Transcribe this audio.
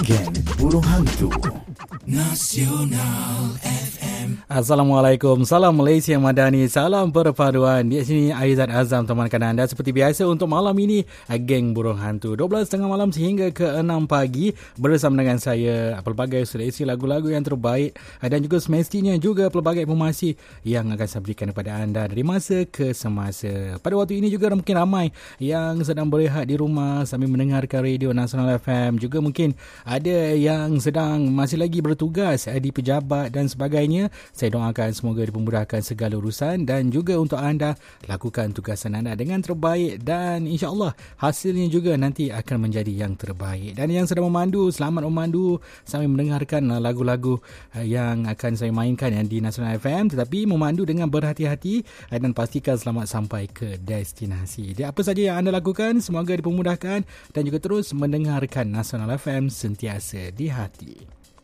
Geng Burung Hantu Nasional FM. Assalamualaikum, salam Malaysia Madani, salam perpaduan. Di sini Aizat Azam temankan anda seperti biasa untuk malam ini Geng Burung Hantu 12.30 malam sehingga ke 6 pagi bersama dengan saya. Pelbagai sudah isi lagu-lagu yang terbaik dan juga semestinya juga pelbagai informasi yang akan saya berikan kepada anda dari masa ke semasa. Pada waktu ini juga mungkin ramai yang sedang berehat di rumah sambil mendengarkan radio Nasional FM. Juga mungkin ada yang sedang masih lagi bertugas di pejabat dan sebagainya. Saya doakan semoga dipermudahkan segala urusan dan juga untuk anda lakukan tugasan anda dengan terbaik dan insya-Allah hasilnya juga nanti akan menjadi yang terbaik. Dan yang sedang memandu, selamat memandu sambil mendengarkan lagu-lagu yang akan saya mainkan di Nasional FM, tetapi memandu dengan berhati-hati dan pastikan selamat sampai ke destinasi. Jadi apa saja yang anda lakukan semoga dipermudahkan dan juga terus mendengarkan Nasional FM sentiasa di hati.